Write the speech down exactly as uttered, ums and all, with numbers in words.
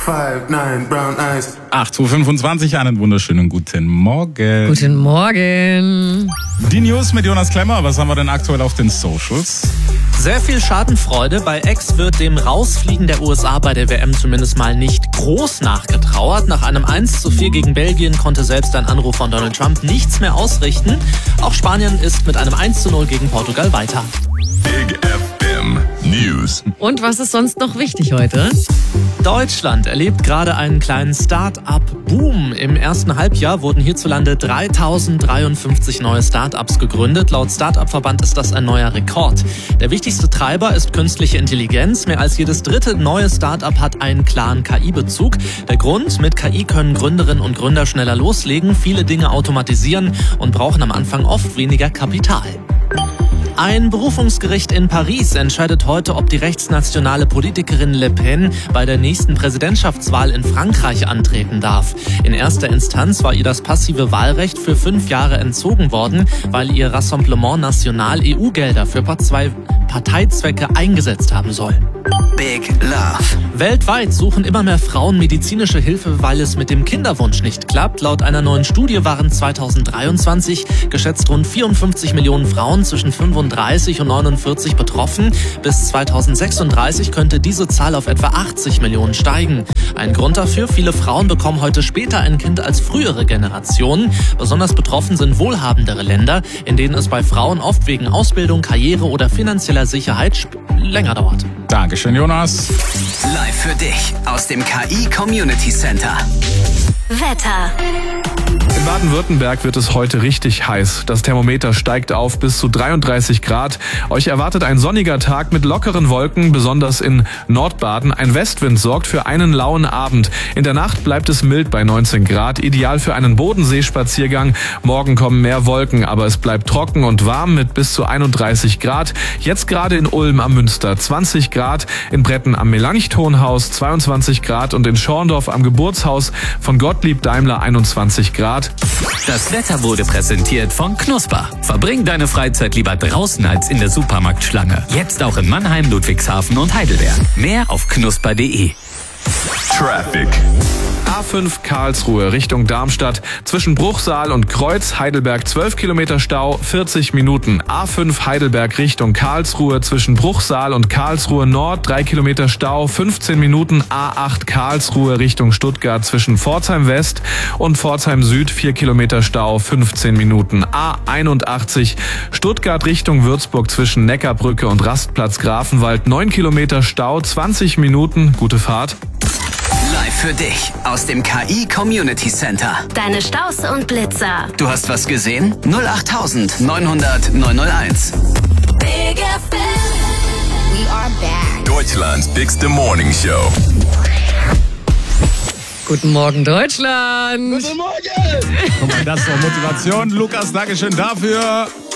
five, nine, brown eyes. acht Uhr fünfundzwanzig, einen wunderschönen guten Morgen. Guten Morgen. Die News mit Jonas Klemmer. Was haben wir denn aktuell auf den Socials? Sehr viel Schadenfreude. Bei Ex wird dem Rausfliegen der U S A bei der W M zumindest mal nicht groß nachgetrauert. Nach einem eins zu vier gegen Belgien konnte selbst ein Anruf von Donald Trump nichts mehr ausrichten. Auch Spanien ist mit einem eins zu null gegen Portugal weiter. Big F M News. Und was ist sonst noch wichtig heute? Deutschland erlebt gerade einen kleinen Start-up-Boom. Im ersten Halbjahr wurden hierzulande dreitausenddreiundfünfzig neue Start-ups gegründet. Laut Start-up-Verband ist das ein neuer Rekord. Der wichtigste Treiber ist künstliche Intelligenz. Mehr als jedes dritte neue Start-up hat einen klaren K I-Bezug. Der Grund: Mit K I können Gründerinnen und Gründer schneller loslegen, viele Dinge automatisieren und brauchen am Anfang oft weniger Kapital. Ein Berufungsgericht in Paris entscheidet heute, ob die rechtsnationale Politikerin Le Pen bei der nächsten Präsidentschaftswahl in Frankreich antreten darf. In erster Instanz war ihr das passive Wahlrecht für fünf Jahre entzogen worden, weil ihr Rassemblement National E U-Gelder für Partei- Parteizwecke eingesetzt haben soll. Big Love. Weltweit suchen immer mehr Frauen medizinische Hilfe, weil es mit dem Kinderwunsch nicht klappt. Laut einer neuen Studie waren zweitausenddreiundzwanzig geschätzt rund vierundfünfzig Millionen Frauen zwischen fünfunddreißig und neunundvierzig betroffen. Bis zweitausendsechsunddreißig könnte diese Zahl auf etwa achtzig Millionen steigen. Ein Grund dafür: Viele Frauen bekommen heute später ein Kind als frühere Generationen. Besonders betroffen sind wohlhabendere Länder, in denen es bei Frauen oft wegen Ausbildung, Karriere oder finanzieller Sicherheit länger dauert. Dankeschön, Jonas. Live für dich aus dem K I Community Center. Wetter. In Baden-Württemberg wird es heute richtig heiß. Das Thermometer steigt auf bis zu dreiunddreißig Grad. Euch erwartet ein sonniger Tag mit lockeren Wolken, besonders in Nordbaden. Ein Westwind sorgt für einen lauen Abend. In der Nacht bleibt es mild bei neunzehn Grad, ideal für einen Bodenseespaziergang. Morgen kommen mehr Wolken, aber es bleibt trocken und warm mit bis zu einunddreißig Grad. Jetzt gerade in Ulm am Münster zwanzig Grad, in Bretten am Melanchthonhaus zweiundzwanzig Grad und in Schorndorf am Geburtshaus von Gottlieb Daimler einundzwanzig Grad. Das Wetter wurde präsentiert von Knusper. Verbring deine Freizeit lieber draußen als in der Supermarktschlange. Jetzt auch in Mannheim, Ludwigshafen und Heidelberg. Mehr auf knusper punkt de. Traffic. A fünf Karlsruhe Richtung Darmstadt. Zwischen Bruchsal und Kreuz Heidelberg zwölf Kilometer Stau, vierzig Minuten. A fünf Heidelberg Richtung Karlsruhe. Zwischen Bruchsal und Karlsruhe Nord drei Kilometer Stau, fünfzehn Minuten. A acht Karlsruhe Richtung Stuttgart. Zwischen Pforzheim West und Pforzheim Süd vier Kilometer Stau, fünfzehn Minuten. A einundachtzig Stuttgart Richtung Würzburg zwischen Neckarbrücke und Rastplatz Grafenwald neun Kilometer Stau, zwanzig Minuten. Gute Fahrt. Live für dich aus dem K I Community Center. Deine Staus und Blitzer. Du hast was gesehen? null acht neun hundert neun null eins. Big F M. We are back. Deutschlands bigste Morning Show. Guten Morgen, Deutschland. Guck mal, das ist doch Motivation. Lukas, Dankeschön dafür.